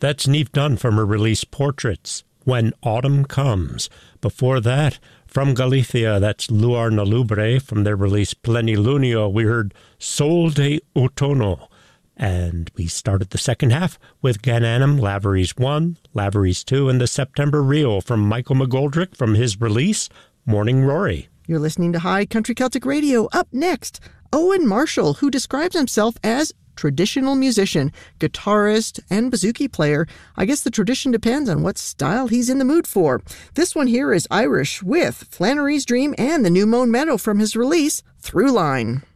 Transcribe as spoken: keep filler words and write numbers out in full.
That's Neve Dunn from her release Portraits, When Autumn Comes. Before that, from Galicia, that's Luar na Lubre from their release Plenilunio. We heard Sol de Outono. And we started the second half with Gananum, Lavery's one, Lavery's two, and the September Reel from Michael McGoldrick from his release Morning Rory. You're listening to High Country Celtic Radio. Up next, Owen Marshall, who describes himself as traditional musician, guitarist, and bouzouki player. I guess the tradition depends on what style he's in the mood for. This one here is Irish with Flannery's Dream and the New Mown Meadow from his release Throughline.